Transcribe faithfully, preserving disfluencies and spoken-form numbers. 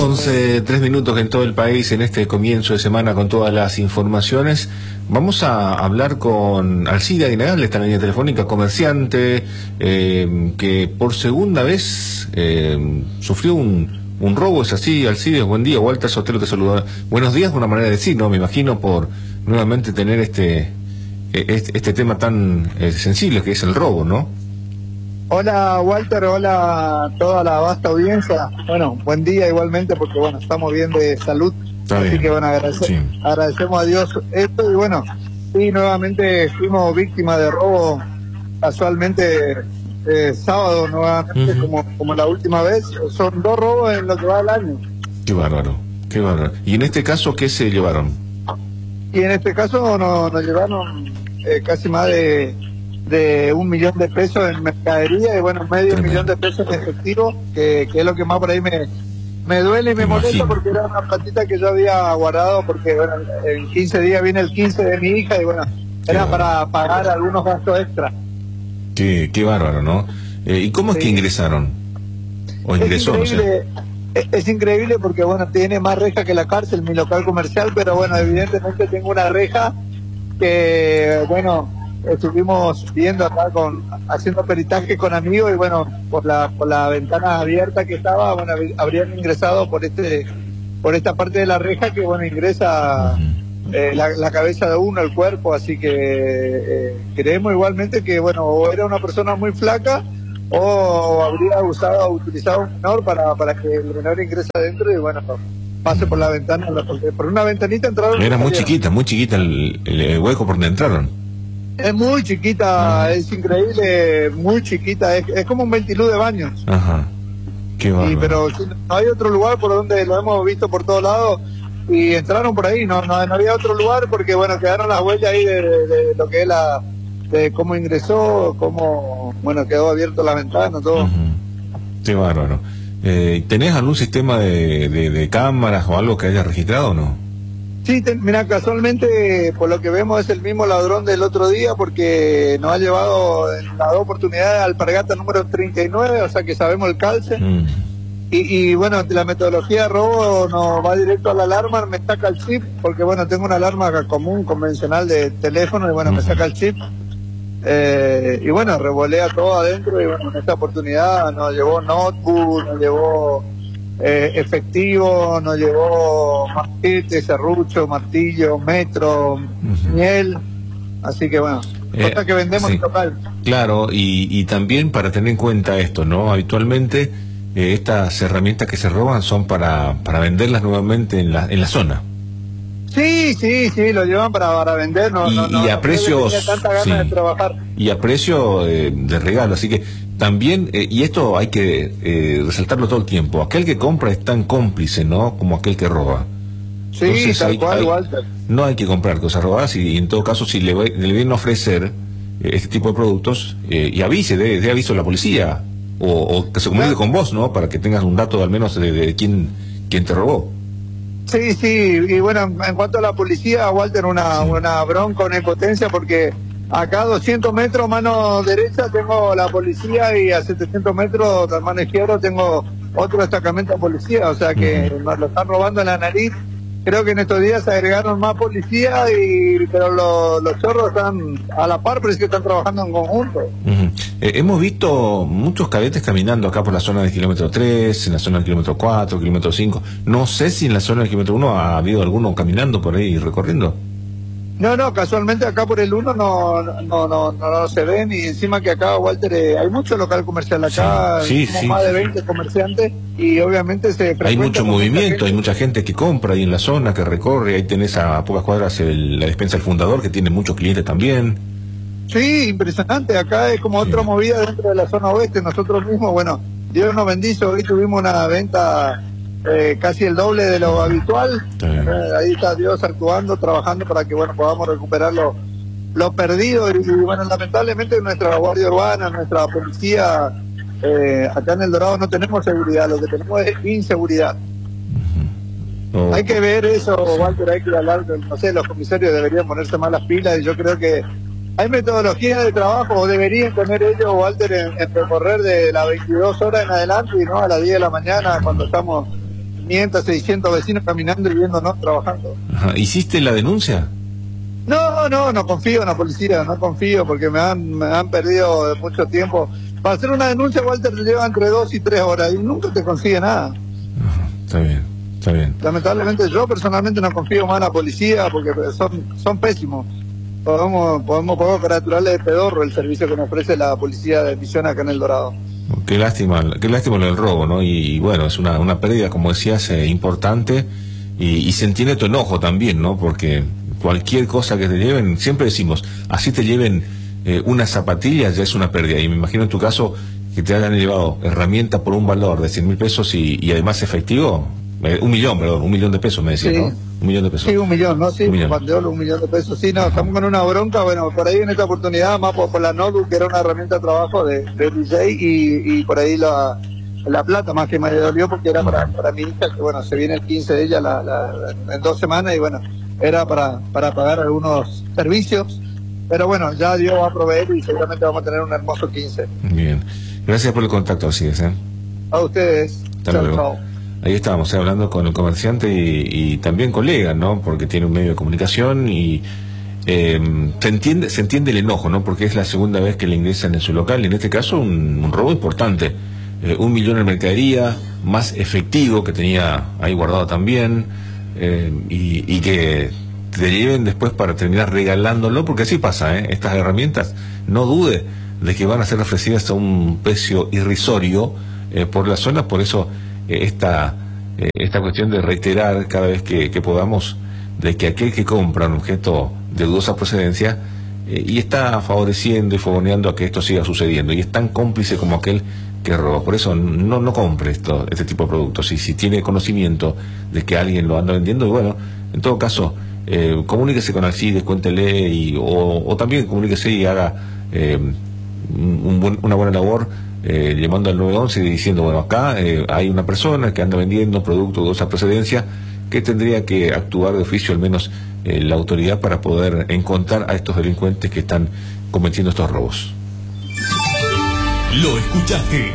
once, tres minutos en todo el país en este comienzo de semana con todas las informaciones. Vamos a hablar con Alcide Aguinaldo, esta línea telefónica, comerciante, eh, que por segunda vez eh, sufrió un, un robo. ¿Es así, Alcide? Buen día, Walter Sotelo te saluda. Buenos días, una manera de decir, ¿no? Me imagino por nuevamente tener este, este, este tema tan eh, sensible que es el robo, ¿no? Hola Walter, hola a toda la vasta audiencia. Bueno, buen día igualmente porque bueno, estamos bien de salud. Está así bien. que bueno, agradecer, Sí. agradecemos a Dios esto y bueno, sí, nuevamente fuimos víctimas de robo casualmente eh, sábado nuevamente, Uh-huh. como, como la última vez. Son dos robos en lo que va del año. Qué bárbaro, qué bárbaro. ¿Y en este caso qué se llevaron? Y en este caso nos, nos llevaron eh, casi más de... de un millón de pesos en mercadería y bueno, medio Tremendo. millón de pesos en efectivo, que, que es lo que más por ahí me, me duele y me Me molesta imagino. porque era una platita que yo había guardado porque bueno, en quince días viene el quince de mi hija y bueno, era Qué para pagar algunos gastos extra. Qué, qué bárbaro, ¿no? Eh, ¿Y cómo es Sí. que ingresaron? ¿O Es ingresó, no sé? increíble, es, es increíble porque bueno, tiene más reja que la cárcel, mi local comercial, pero bueno, evidentemente tengo una reja que bueno, estuvimos viendo acá con haciendo peritaje con amigos y bueno, por la por la ventana abierta que estaba, bueno, habrían ingresado por este por esta parte de la reja que bueno, ingresa Ujú. eh, la, la cabeza de uno, el cuerpo, así que eh, creemos igualmente que bueno, o era una persona muy flaca o habría usado utilizado un menor para para que el menor ingrese adentro y bueno, pase por la ventana, porque por una ventanita entraron. Era muy salieron. chiquita, muy chiquita el, el- el hueco por donde entraron. Es muy chiquita, es increíble, muy chiquita, es, es como un ventilú de baños. Ajá, qué Y, bárbaro. pero si no hay otro lugar por donde lo hemos visto por todos lados y entraron por ahí, no, no, no había otro lugar porque bueno, quedaron las huellas ahí de, de- de lo que es la, de cómo ingresó, cómo, bueno, quedó abierto la ventana, todo. Ujú. Qué bárbaro. Eh, ¿Tenés algún sistema de, de, de cámaras o algo que hayas registrado o no? Sí, te- mira, casualmente por lo que vemos es el mismo ladrón del otro día porque nos ha llevado en las dos oportunidades alpargata número treinta y nueve, o sea que sabemos el calce. Mm. Y, y bueno, la metodología de robo no va directo a la alarma, me saca el chip, porque bueno, tengo una alarma común, convencional de teléfono, y bueno, me Ujú. saca el chip. Eh, y bueno, revolea todo adentro, y bueno, en esta oportunidad nos llevó notebook, nos llevó eh, efectivo, nos llevó machete, serrucho, martillo, metro, Ujú. miel. Así que bueno, Eh, cosas que vendemos sí. en local. Claro, y, y también para tener en cuenta esto, ¿no? Habitualmente eh, estas herramientas que se roban son para, para venderlas nuevamente en la, en la zona. Sí, sí, sí, lo llevan para, para vender, no, Y- no, no, y a no creo que precios, tenga tanta ganas sí. de trabajar. Y a precio eh, de regalo, así que también, eh, y esto hay que eh, resaltarlo todo el tiempo, aquel que compra es tan cómplice, ¿no?, como aquel que roba. Sí, Entonces, tal hay- cual, hay- Walter. No hay que comprar cosas robadas y, en todo caso si le, va- le vienen a ofrecer eh, este tipo de productos, eh, y avise, dé, dé aviso a la policía o, o que se comunique Claro. con vos, ¿no?, para que tengas un dato al menos de, de quién, quién te robó. Sí, sí, y bueno, en cuanto a la policía, Walter, una, Sí. una bronca, una impotencia, porque acá a doscientos metros, mano derecha, tengo la policía y a setecientos metros, a mano izquierda, tengo otro destacamento de policía, o sea que Ujú. nos lo están robando en la nariz. Creo que en estos días se agregaron más policías, y, pero los, los chorros están a la par, pero es que están trabajando en conjunto. Ujú. Eh, hemos visto muchos cadetes caminando acá por la zona del kilómetro tres, en la zona del kilómetro cuatro, kilómetro cinco. No sé si en la zona del kilómetro uno ha habido alguno caminando por ahí recorriendo. No, no, casualmente acá por el uno no, no, no, no, no se ven, y encima que acá, Walter, eh, hay mucho local comercial acá, Sí, sí, somos sí, más de sí. veinte comerciantes, y obviamente se Hay frecuenta mucho con mucha movimiento, hay gente. mucha gente que compra ahí en la zona, que recorre. Ahí tenés a pocas cuadras el- la despensa del Fundador, que tiene muchos clientes también. Sí, impresionante, acá es como Sí. otra movida dentro de la zona oeste. Nosotros mismos, bueno, Dios nos bendice, hoy tuvimos una venta eh, casi el doble de lo habitual. Está bien. Eh, ahí está Dios actuando, trabajando para que bueno, podamos recuperar lo, lo perdido. Y, y, bueno, lamentablemente nuestra guardia urbana, nuestra policía, eh, acá en El Dorado no tenemos seguridad, lo que tenemos es inseguridad. O- Hay que ver eso, Walter, hay que hablar, no sé, los comisarios deberían ponerse más las pilas, y yo creo que hay metodología de trabajo, o deberían tener ellos, Walter, en, en recorrer de las veintidós horas en adelante y no a las diez de la mañana cuando estamos quinientos, seiscientos vecinos caminando y viéndonos trabajando. Ajá. ¿Hiciste la denuncia? No, no, no confío en la policía, no confío porque me han, me han perdido mucho tiempo. Para hacer una denuncia, Walter, te lleva entre dos y tres horas y nunca te consigue nada. Ajá. Está bien, está bien. Lamentablemente yo personalmente no confío más en la policía porque son, son pésimos. Podemos, podemos, podemos caraturarle de pedorro el servicio que nos ofrece la policía de Misiones acá en El Dorado. Qué lástima, qué lástima lo del robo, ¿no? Y, y bueno, es una, una pérdida, como decías, eh, importante, y, y se entiende tu enojo también, ¿no? Porque cualquier cosa que te lleven, siempre decimos, así te lleven eh, unas zapatillas, ya es una pérdida. Y me imagino en tu caso que te hayan llevado herramientas por un valor de cien mil pesos y, y además efectivo, eh, un millón, perdón, un millón de pesos, me decías, Sí. ¿no? Un millón de pesos. Sí, un millón, ¿no? Sí, Un un millón. millón. un millón de pesos. Sí, no, Ajá. estamos con una bronca, bueno, por ahí en esta oportunidad, más por, por la Notebook, que era una herramienta de trabajo de, de D J, y, y por ahí la, la plata más que me dolió porque era para, para mi hija, que bueno, se viene el quince de ella la, la, en dos semanas, y bueno, era para, para pagar algunos servicios, pero bueno, ya Dios va a proveer y seguramente vamos a tener un hermoso quince. Bien. Gracias por el contacto, así es, ¿eh? A ustedes. Hasta Chao, luego. chao. Ahí estábamos, eh, hablando con el comerciante y, y también colega, ¿no? Porque tiene un medio de comunicación y eh, se entiende se entiende el enojo, ¿no? Porque es la segunda vez que le ingresan en su local, y en este caso un, un robo importante. Eh, un millón en mercadería, más efectivo que tenía ahí guardado también, eh, y, y que te lleven después para terminar regalándolo, porque así pasa, ¿eh? Estas herramientas, no dude de que van a ser ofrecidas a un precio irrisorio eh, por la zona, por eso eh, esta, eh, esta cuestión de reiterar cada vez que, que podamos de que aquel que compra un objeto de dudosa procedencia eh, y está favoreciendo y fogoneando a que esto siga sucediendo, y es tan cómplice como aquel que roba. Por eso no, no compre esto, este tipo de productos, y si tiene conocimiento de que alguien lo anda vendiendo, y bueno, en todo caso, eh, comuníquese con Alcides, cuéntele, y, o, o también comuníquese y haga eh, un buen, una buena labor, eh, llamando al nueve once y diciendo, bueno, acá eh, hay una persona que anda vendiendo productos de dudosa procedencia, que tendría que actuar de oficio al menos eh, la autoridad para poder encontrar a estos delincuentes que están cometiendo estos robos. Lo escuchaste.